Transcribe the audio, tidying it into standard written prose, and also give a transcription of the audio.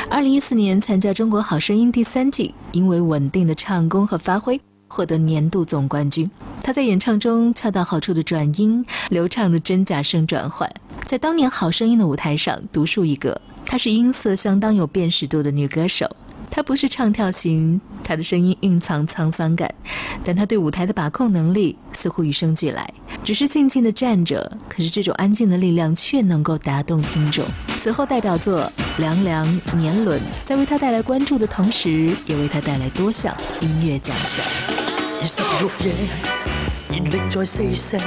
2014年参加《中国好声音》第3季，因为稳定的唱功和发挥，获得年度总冠军。他在演唱中恰到好处的转音，流畅的真假声转换，在当年《好声音》的舞台上独树一格。她是音色相当有辨识度的女歌手，她不是唱跳型，她的声音蕴藏沧桑感，但她对舞台的把控能力似乎与生俱来，只是静静地站着，可是这种安静的力量却能够打动听众。此后代表作《凉凉》《年轮》在为她带来关注的同时，也为她带来多项音乐奖项。 26夜，熱力在四射，